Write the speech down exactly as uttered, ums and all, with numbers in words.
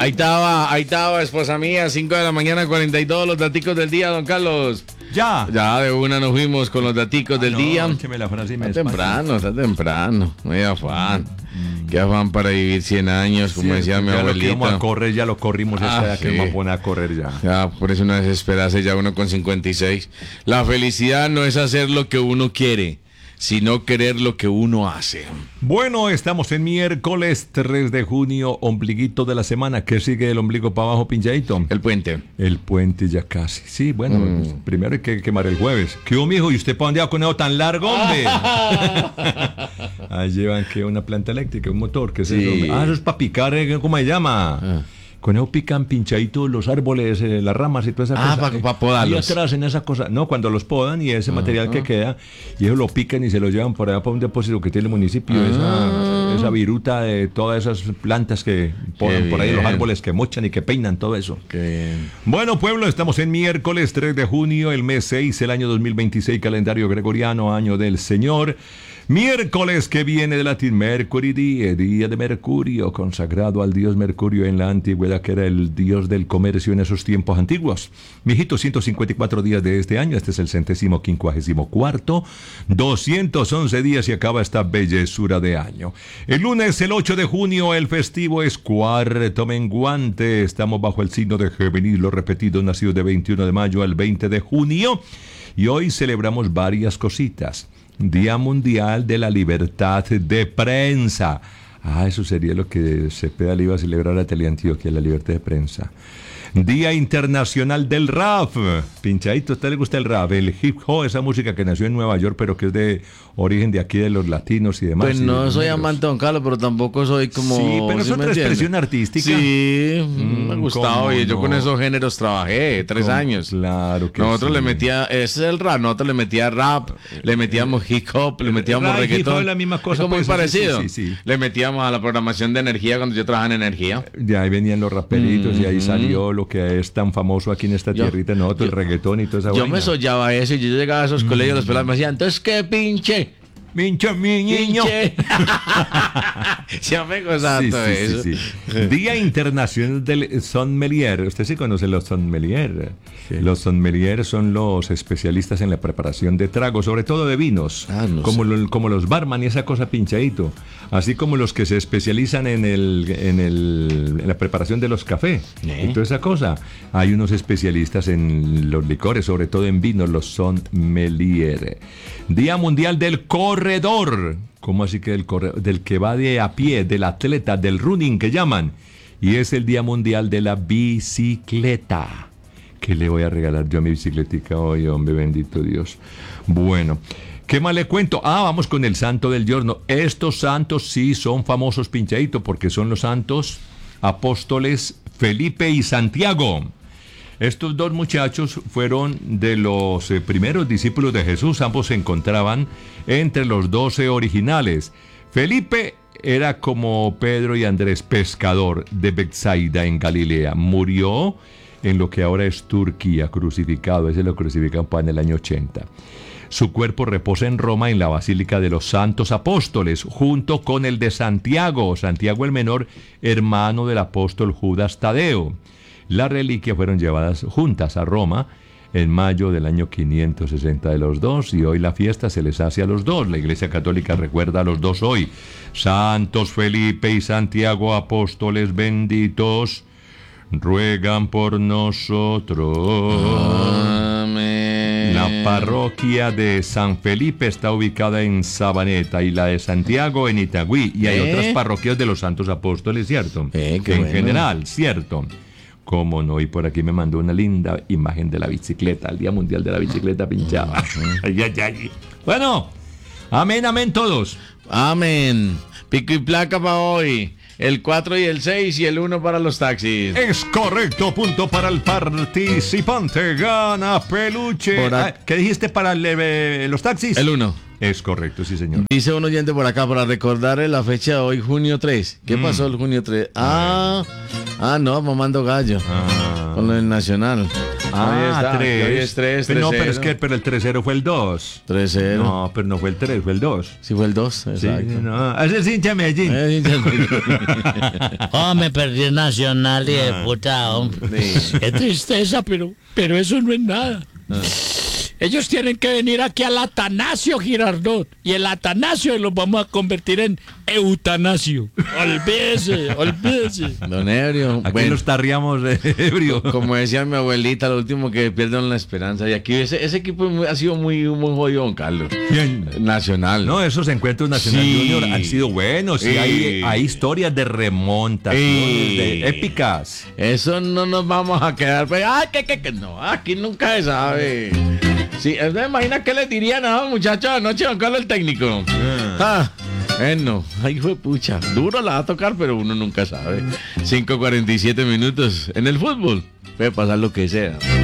Ahí estaba, ahí estaba, esposa mía, cinco de la mañana, cuarenta y dos, los daticos del día, don Carlos. Ya. Ya de una nos fuimos con los daticos ah, del no, día. écheme la frase y me Está temprano, está temprano. Muy afán. Mm. Qué afán para vivir cien años, como sí, decía mi ya abuelita. Lo que vamos a correr, ya lo corrimos, ah, esa sí. que vamos a poner a correr ya. Ya, por eso no desesperarse ya uno con cincuenta y seis. La felicidad no es hacer lo que uno quiere, sino querer lo que uno hace. Bueno, estamos en miércoles tres de junio, ombliguito de la semana. ¿Qué sigue el ombligo para abajo, pinchadito? El puente. El puente ya casi. Sí, bueno, mm. pues, primero hay que quemar el jueves. ¿Qué hubo, mijo? ¿Y usted para dónde va con eso tan largo, hombre? Ahí llevan que una planta eléctrica, un motor, ¿qué es sí. eso? Ah, eso es para picar, ¿cómo se llama? Ah. Con eso pican pinchaditos los árboles, eh, las ramas y toda esa ah, cosa. Ah, para pa podarlos. Y atrás en esa cosa, no, cuando los podan y ese uh-huh. material que queda, y ellos lo pican y se lo llevan por allá para un depósito que tiene el municipio, uh-huh. esa, esa viruta de todas esas plantas que podan por ahí, los árboles que mochan y que peinan, todo eso. Qué bueno, pueblo, estamos en miércoles tres de junio, el mes seis, el año dos mil veintiséis, calendario gregoriano, año del Señor. Miércoles que viene de latín Mercury Day, día de Mercurio, consagrado al dios Mercurio en la antigüedad, que era el dios del comercio en esos tiempos antiguos. Mijito, ciento cincuenta y cuatro días de este año, este es el centésimo quincuagésimo cuarto, doscientos once días y acaba esta bellezura de año. El lunes, el ocho de junio, el festivo es cuarto menguante, estamos bajo el signo de Géminis, lo repetido, nacido de veintiuno de mayo al veinte de junio, y hoy celebramos varias cositas. Día Mundial de la Libertad de Prensa. Ah, eso sería lo que Cepeda le iba a celebrar a Teleantioquia, la libertad de prensa. Día Internacional del Rap. Pinchadito, ¿a usted le gusta el rap? El hip hop, esa música que nació en Nueva York, pero que es de origen de aquí, de los latinos y demás. Pues no soy amante de Don Carlos, pero tampoco soy como... Sí, pero es ¿sí otra expresión artística. Sí, mm, me ha gustado. Y yo no? con esos géneros trabajé tres ¿Cómo? años. Claro que Nosotros sí. le metía, ese es el rap, nosotros le metía rap, le metíamos hip hop, le metíamos rap, reggaetón. Es la misma cosa. Es muy pues, parecido. Sí, sí, sí. Le metíamos a la programación de energía cuando yo trabajaba en energía. De ahí venían los raperitos mm-hmm. y ahí salió lo que es tan famoso aquí en esta yo, tierrita, nosotros, yo, el reggaetón y toda esa Yo vaina. me soñaba eso y yo llegaba a esos mm-hmm. colegios, los pelados me decían, entonces, ¿qué pinche? Mincho, mi niño. Ya me gozaba sí, todo sí, eso. Sí, sí. Día Internacional del Sommelier. Usted sí conoce los sommelier. Sí. Los sommelier son los especialistas en la preparación de tragos, sobre todo de vinos, ah, no como, sé. lo, como los barman y esa cosa pinchadito. Así como los que se especializan en, el, en, el, en la preparación de los cafés ¿Eh? y toda esa cosa. Hay unos especialistas en los licores, sobre todo en vinos, los sommelier. Día Mundial del Corredor. ¿Cómo así que del corredor? Del que va de a pie, del atleta, del running que llaman. Y es el Día Mundial de la Bicicleta. ¿Qué le voy a regalar yo a mi bicicletica hoy, hombre? Bendito Dios. Bueno, ¿qué más le cuento? Ah, vamos con el santo del giorno. Estos santos sí son famosos, pinchadito, porque son los santos apóstoles Felipe y Santiago. Estos dos muchachos fueron de los eh, primeros discípulos de Jesús. Ambos se encontraban entre los doce originales. Felipe era como Pedro y Andrés, pescador de Betsaida en Galilea. Murió en lo que ahora es Turquía, crucificado. Ese lo crucifican en el año ochenta. Su cuerpo reposa en Roma, en la Basílica de los Santos Apóstoles, junto con el de Santiago, Santiago el Menor, hermano del apóstol Judas Tadeo. Las reliquias fueron llevadas juntas a Roma en mayo del año quinientos sesenta de los dos, y hoy la fiesta se les hace a los dos. La Iglesia Católica recuerda a los dos hoy. Santos Felipe y Santiago, apóstoles benditos, ruegan por nosotros. Amén. La parroquia de San Felipe está ubicada en Sabaneta y la de Santiago en Itagüí. Y hay ¿Eh? otras parroquias de los Santos Apóstoles, ¿cierto? Eh, qué en bueno. general, ¿cierto? Cómo no, y por aquí me mandó una linda imagen de la bicicleta, el Día Mundial de la Bicicleta pinchada. Ay, ay, ay. Bueno, amén, amén todos. Amén. Pico y placa para hoy. El cuatro y el seis y el uno para los taxis. Es correcto, punto para el participante. Gana peluche. Ah, ¿qué dijiste para el, eh, los taxis? El uno. Es correcto, sí, señor. Dice un oyente por acá para recordarle la fecha de hoy, junio tres. ¿Qué mm. pasó el junio tres? Ah, ah, no, mamando gallo. Ah. Con lo del Nacional. Ahí está, Ah, tres. hoy es tres, Pero no, tres pero es cero. que pero el tres cero fue el dos. tres cero. No, pero no fue el tres, fue el dos. Sí, fue el dos. Sí, Exacto. no. Ese es hincha de Medellín. Eh, Oh, me perdí el Nacional y de puta, hombre. sí. Qué tristeza, pero, pero eso no es nada. Ellos tienen que venir aquí al Atanasio Girardot. Y el Atanasio los vamos a convertir en Eutanasio. Olvídese, olvídese. Don Ebrio. Aquí bueno, los tarriamos de ebrio. como decía mi abuelita, lo último que pierden la esperanza. Y aquí ese, ese equipo muy- ha sido muy, muy jodido, don Carlos. Bien. Nacional. No, esos encuentros Nacional Sí. Junior han sido buenos. Sí, Sí. hay, hay historias de remontaciones, Sí. de épicas. Eso no nos vamos a quedar. Pues, ay, que, que, que no, aquí nunca se sabe. Sí, ¿me imagina qué les dirían a los muchachos anoche, don Carlos, el técnico? Ah, bueno, ay, fue pucha. Duro la va a tocar, pero uno nunca sabe. cinco cuarenta y siete minutos. En el fútbol puede pasar lo que sea.